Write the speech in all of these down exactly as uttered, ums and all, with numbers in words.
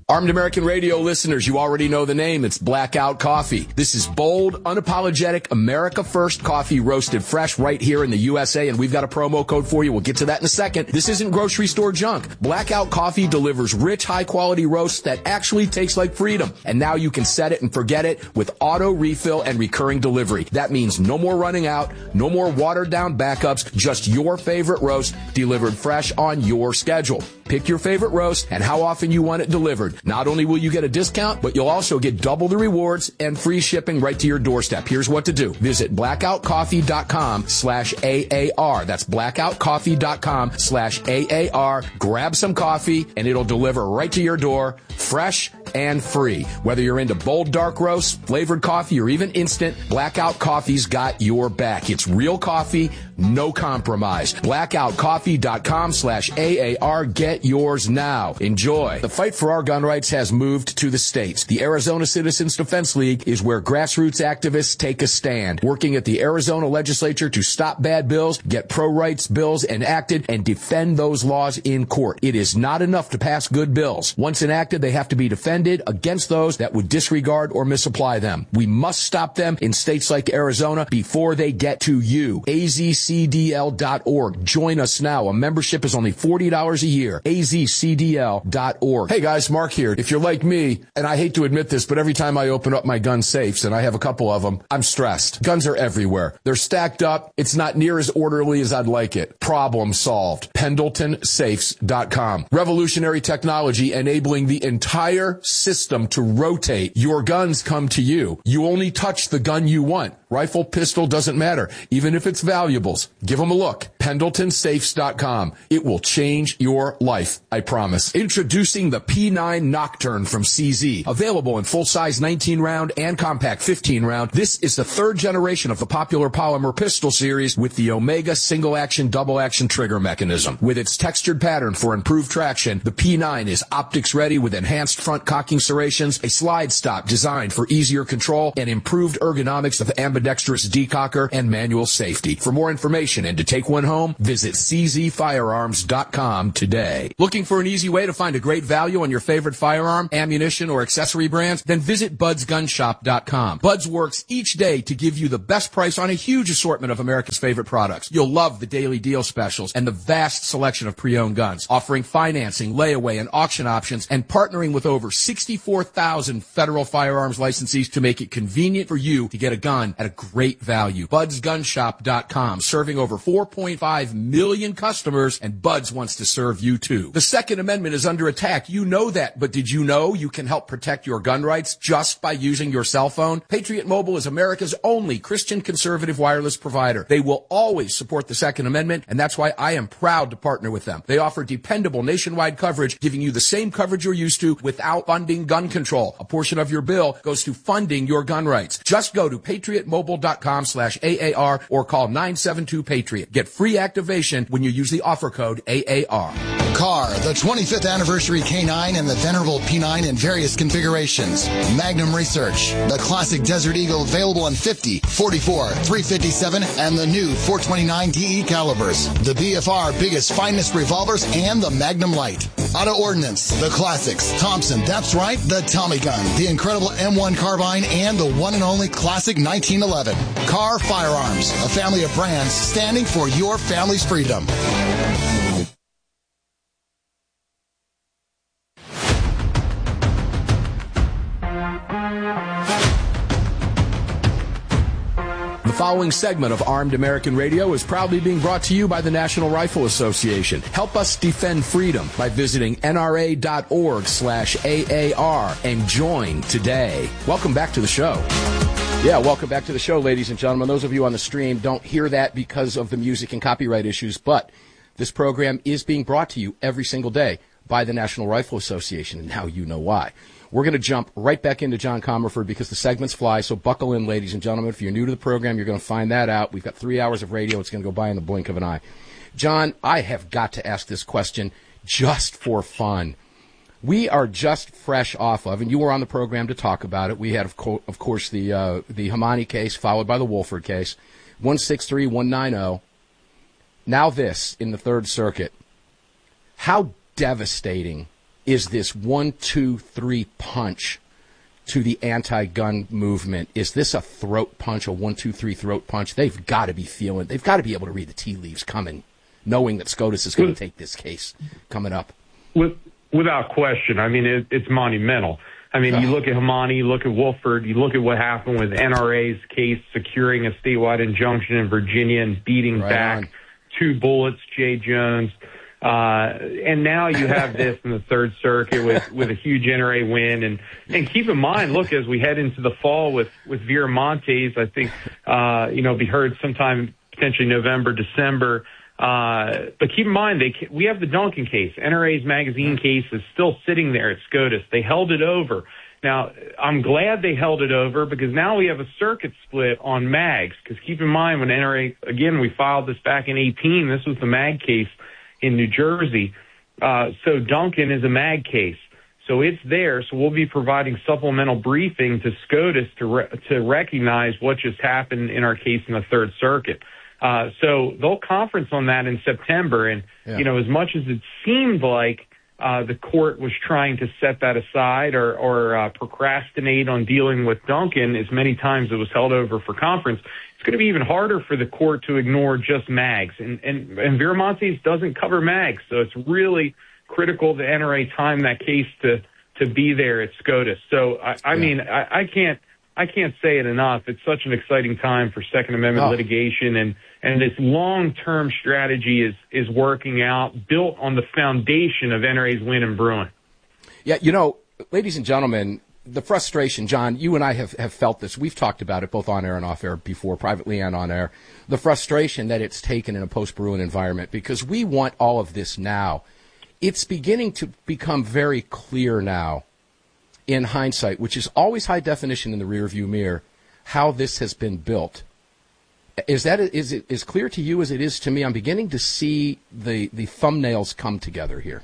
Armed American Radio listeners, you already know the name. It's Blackout Coffee. This is bold, unapologetic, America First coffee roasted fresh right here in the U S A, and we've got a promo code for you. We'll get to that in a second. This isn't grocery store junk. Blackout Coffee delivers rich, high-quality roasts that actually taste like freedom. And now you can set it and forget it with auto refill and recurring delivery. That means no more running out, no more watered-down backups, just your favorite roast delivered fresh on your schedule. Pick your favorite roast and how often you want it delivered. Not only will you get a discount, but you'll also get double the rewards and free shipping right to your doorstep. Here's what to do. Visit blackoutcoffee.com slash AAR. That's blackoutcoffee.com slash AAR. Grab some coffee and it'll deliver right to your door, fresh and free. Whether you're into bold dark roast, flavored coffee, or even instant, Blackout Coffee's got your back. It's real coffee, no compromise. blackoutcoffee.com slash AAR. Get yours now. Enjoy. The fight for our gun rights has moved to the states. The Arizona Citizens Defense League is where grassroots activists take a stand, working at the Arizona legislature to stop bad bills, get pro-rights bills enacted, and defend those laws in court. It is not enough to pass good bills. Once enacted, they have to be defended against those that would disregard or misapply them. We must stop them in states like Arizona before they get to you. A Z C D L dot org. Join us now. A membership is only forty dollars a year. A Z C D L dot org. Hey guys, Mark here. If you're like me, and I hate to admit this, but every time I open up my gun safes, and I have a couple of them, I'm stressed. Guns are everywhere. They're stacked up. It's not near as orderly as I'd like it. Problem solved. Pendleton Safes dot com. Revolutionary technology enabling the entire system to rotate. Your guns come to you. You only touch the gun you want. Rifle, pistol, doesn't matter. Even if it's valuables. Give them a look. Pendleton Safes dot com. It will change your life, I promise. Introducing the P nine Nocturne from C Z. Available in full-size nineteen round and compact fifteen round. This is the third generation of the popular polymer pistol series with the Omega single-action, double-action trigger mechanism. With its textured pattern for improved traction, the P nine is optics-ready with enhanced front cocking serrations, a slide stop designed for easier control, and improved ergonomics of ambidextrous decocker and manual safety. For more information and to take one home, visit C Z firearms dot com today. Looking for an easy way to find a great value on your favorite firearm, ammunition, or accessory brands? Then visit buds gun shop dot com. Buds works each day to give you the best price on a huge assortment of America's favorite products. You'll love the daily deal specials and the vast selection of pre-owned guns, offering financing, layaway, and auction options, and partnering with over sixty-four thousand federal firearms licensees to make it convenient for you to get a gun at a great value. buds gun shop dot com, serving over four point five million customers, and Buds wants to serve you too. The Second Amendment is under attack. You know that, but did you know you can help protect your gun rights just by using your cell phone? Patriot Mobile is America's only Christian conservative wireless provider. They will always support the Second Amendment, and that's why I am proud to partner with them. They offer dependable nationwide coverage, giving you the same coverage you're used to without funding gun control. A portion of your bill goes to funding your gun rights. Just go to patriot mobile dot com slash A A R or call nine seven two Patriot. Get free activation when you use the offer code A A R. Car, the twenty-fifth anniversary K nine and the venerable P nine in various configurations. Magnum Research, the classic Desert Eagle available in fifty, forty-four, three fifty-seven, and the new four twenty-nine D E calibers. The B F R biggest, finest revolvers, and the Magnum Light. Auto Ordnance, the classics. Thompson, that's right, the Tommy gun, the incredible M one carbine, and the one and only classic nineteen eleven. Car Firearms, a family of brands standing for your family's freedom. The following segment of Armed American Radio is proudly being brought to you by the National Rifle Association. Help us defend freedom by visiting N R A dot org slash A A R and join today. Welcome back to the show. Yeah, welcome back to the show, ladies and gentlemen. Those of you on the stream don't hear that because of the music and copyright issues, but this program is being brought to you every single day by the National Rifle Association, and now you know why. We're going to jump right back into John Comerford because the segments fly, so buckle in, ladies and gentlemen. If you're new to the program, you're going to find that out. We've got three hours of radio. It's going to go by in the blink of an eye. John, I have got to ask this question just for fun. We are just fresh off of, and you were on the program to talk about it. We had, of, co- of course, the uh, the Hamani case followed by the Wolford case, one six three one nine zero. Now this in the Third Circuit. How devastating is this one, two, three punch to the anti-gun movement? Is this a throat punch, a one, two, three throat punch? They've got to be feeling, they've got to be able to read the tea leaves coming, knowing that SCOTUS is going to take this case coming up. With, without question. I mean, it, it's monumental. I mean, you look at Hamani, you look at Wolford, you look at what happened with N R A's case securing a statewide injunction in Virginia and beating right back on. two bullets, Jay Jones. Uh, and now you have this in the Third Circuit with, with a huge N R A win. And, and keep in mind, look, as we head into the fall with, with Viramontes, I think, uh, you know, be heard sometime potentially November, December. Uh, but keep in mind, they, we have the Duncan case. N R A's magazine case is still sitting there at SCOTUS. They held it over. Now, I'm glad they held it over because now we have a circuit split on mags. Because keep in mind, when N R A, again, we filed this back in eighteen, this was the mag case in New Jersey. Uh, so Duncan is a mag case. So it's there. So we'll be providing supplemental briefing to SCOTUS to, re- to recognize what just happened in our case in the Third Circuit. Uh, so they'll conference on that in September. And, yeah. you know, as much as it seemed like uh, the court was trying to set that aside or, or uh, procrastinate on dealing with Duncan as many times it was held over for conference, it's going to be even harder for the court to ignore just mags. And, and, and Viramontes doesn't cover mags. So it's really critical that N R A time that case to, to be there at SCOTUS. So, I, I yeah. mean, I, I can't. I can't say it enough. It's such an exciting time for Second Amendment oh. litigation, and, and this long-term strategy is, is working out, built on the foundation of N R A's win in Bruin. Yeah, you know, ladies and gentlemen, the frustration, John, you and I have, have felt this. We've talked about it both on air and off air before, privately and on air, the frustration that it's taken in a post-Bruin environment because we want all of this now. It's beginning to become very clear now, in hindsight, which is always high definition in the rearview mirror, how this has been built. Is that is it as clear to you as it is to me? I'm beginning to see the, the thumbnails come together here.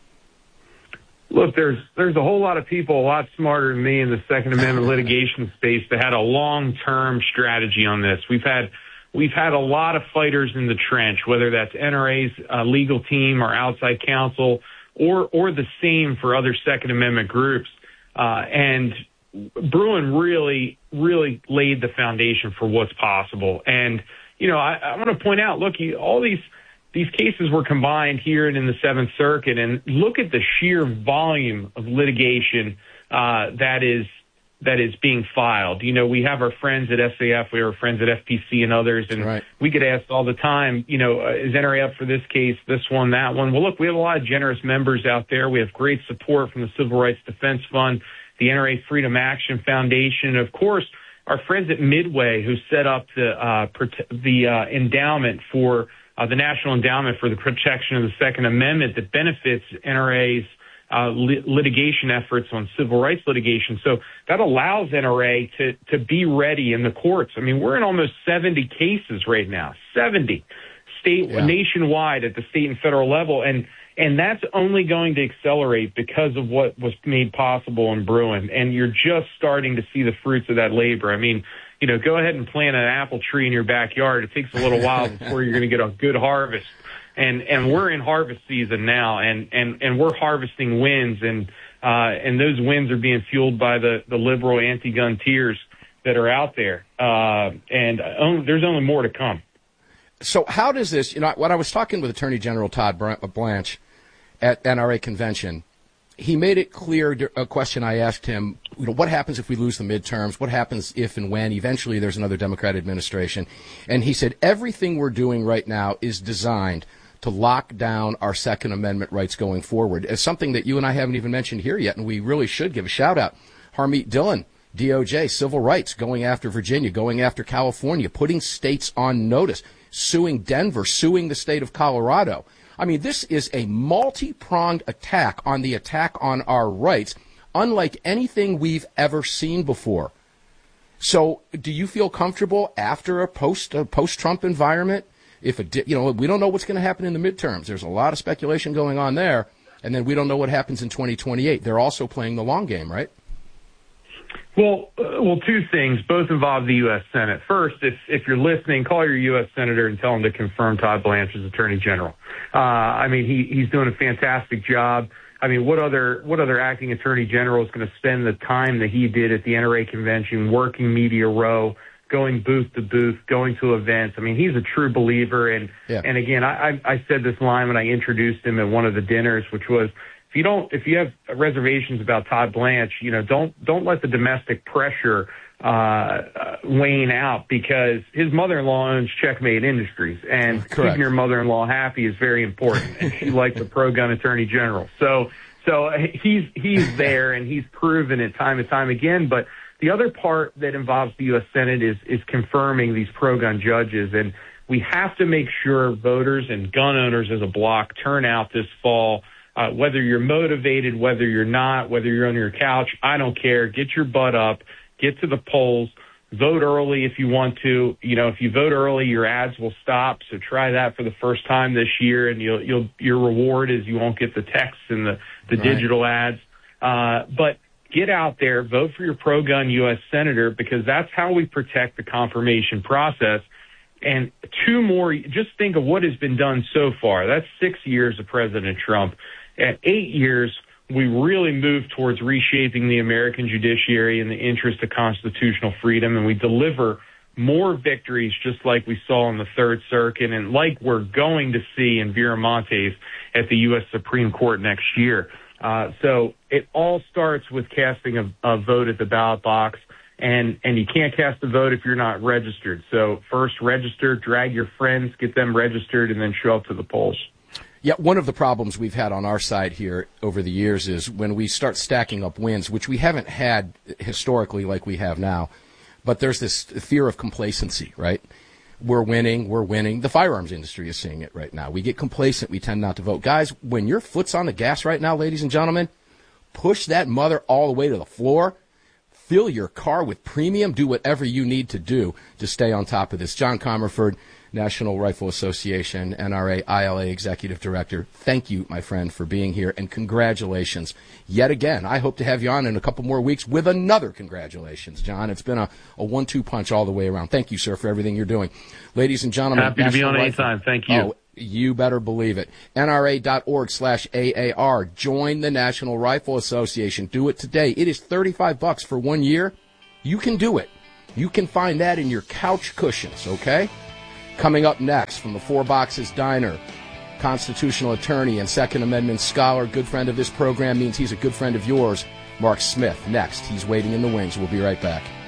Look, there's there's a whole lot of people a lot smarter than me in the Second Amendment litigation space that had a long-term strategy on this. We've had we've had a lot of fighters in the trench, whether that's N R A's uh, legal team or outside counsel, or or the same for other Second Amendment groups. Uh, and Bruin really, really laid the foundation for what's possible. And, you know, I, I want to point out, look, you, all these these cases were combined here and in the Seventh Circuit, and look at the sheer volume of litigation uh, that is that is being filed. You know, we have our friends at S A F, we have our friends at F P C and others, and right. we get asked all the time, you know, uh, is N R A up for this case, this one, that one? Well, look, we have a lot of generous members out there. We have great support from the Civil Rights Defense Fund, the N R A Freedom Action Foundation, and of course, our friends at Midway who set up the uh, prote- the uh, endowment for uh, the National Endowment for the Protection of the Second Amendment that benefits N R A's Uh, lit- litigation efforts on civil rights litigation. So that allows N R A to, to be ready in the courts. I mean, we're in almost seventy cases right now, seventy state, yeah. nationwide at the state and federal level. And, and that's only going to accelerate because of what was made possible in Bruin. And you're just starting to see the fruits of that labor. I mean, you know, go ahead and plant an apple tree in your backyard. It takes a little while before you're going to get a good harvest. And, and we're in harvest season now, and, and, and we're harvesting wins, and, uh, and those wins are being fueled by the, the liberal anti-gun tiers that are out there. Uh, and only, there's only more to come. So how does this, you know, when I was talking with Attorney General Todd Blanche at N R A convention, he made it clear, a question I asked him, you know, what happens if we lose the midterms? What happens if and when eventually there's another Democrat administration? And he said, everything we're doing right now is designed to lock down our Second Amendment rights going forward. It's something that you and I haven't even mentioned here yet, and we really should give a shout-out. Harmeet Dillon, D O J, civil rights, going after Virginia, going after California, putting states on notice, suing Denver, suing the state of Colorado. I mean, this is a multi-pronged attack on the attack on our rights, unlike anything we've ever seen before. So do you feel comfortable after a post a post-Trump environment? If a, you know, we don't know what's going to happen in the midterms. There's a lot of speculation going on there, and then we don't know what happens in twenty twenty-eight. They're also playing the long game, right? Well, uh, well, two things. Both involve the U S Senate. First, if if you're listening, call your U S Senator and tell him to confirm Todd Blanche as Attorney General. Uh, I mean, he he's doing a fantastic job. I mean, what other what other acting attorney general is going to spend the time that he did at the N R A convention, working media row, going booth to booth, going to events? I mean, he's a true believer. And yeah. and again, I, I said this line when I introduced him at one of the dinners, which was, if you don't, if you have reservations about Todd Blanche, you know, don't don't let the domestic pressure uh, uh wane out, because his mother-in-law owns Checkmate Industries, and Correct. keeping your mother-in-law happy is very important. And she likes a pro-gun attorney general, so so he's he's there, and he's proven it time and time again. But the other part that involves the U S Senate is is confirming these pro-gun judges, and we have to make sure voters and gun owners as a block turn out this fall. Uh, whether you're motivated, whether you're not, whether you're on your couch, I don't care. Get your butt up. Get to the polls, vote early if you want to. You know, if you vote early, your ads will stop. So try that for the first time this year, and you'll, you'll, your reward is you won't get the texts and the, the right. digital ads. Uh, but get out there, vote for your pro-gun U S senator, because that's how we protect the confirmation process. And two more, just think of what has been done so far. That's six years of President Trump. At eight years, we really moved towards reshaping the American judiciary in the interest of constitutional freedom, and we deliver more victories just like we saw in the Third Circuit and like we're going to see in Viramontes at the U S Supreme Court next year. Uh, so it all starts with casting a, a vote at the ballot box, and, and you can't cast a vote if you're not registered. So first register, drag your friends, get them registered, and then show up to the polls. Yeah, one of the problems we've had on our side here over the years is when we start stacking up wins, which we haven't had historically like we have now, but there's this fear of complacency, right? We're winning, we're winning. The firearms industry is seeing it right now. We get complacent, we tend not to vote. Guys, when your foot's on the gas right now, ladies and gentlemen, push that mother all the way to the floor. Fill your car with premium. Do whatever you need to do to stay on top of this. John Comerford, National Rifle Association, N R A, I L A Executive Director. Thank you, my friend, for being here, and congratulations yet again. I hope to have you on in a couple more weeks with another congratulations, John. It's been a, a one two punch all the way around. Thank you, sir, for everything you're doing. Ladies and gentlemen. Happy to be on anytime. Thank you. Oh, you better believe it. N R A dot org slash A A R. Join the National Rifle Association. Do it today. It is thirty-five bucks for one year. You can do it. You can find that in your couch cushions, okay? Coming up next from the Four Boxes Diner, constitutional attorney and Second Amendment scholar, good friend of this program means he's a good friend of yours, Mark Smith. Next, he's waiting in the wings. We'll be right back.